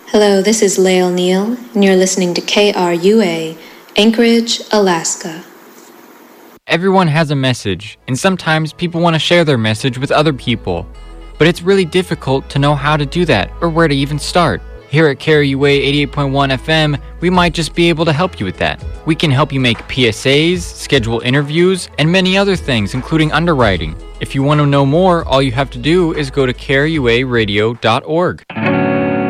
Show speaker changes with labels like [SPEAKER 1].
[SPEAKER 1] Hello, this is Lael Neal, and you're listening to KRUA, Anchorage, Alaska.
[SPEAKER 2] Everyone has a message, and sometimes people want to share their message with other people. But it's really difficult to know how to do that, or where to even start. Here at KRUA 88.1 FM, we might just be able to help you with that. We can help you make PSAs, schedule interviews, and many other things, including underwriting. If you want to know more, all you have to do is go to KRUAradio.org.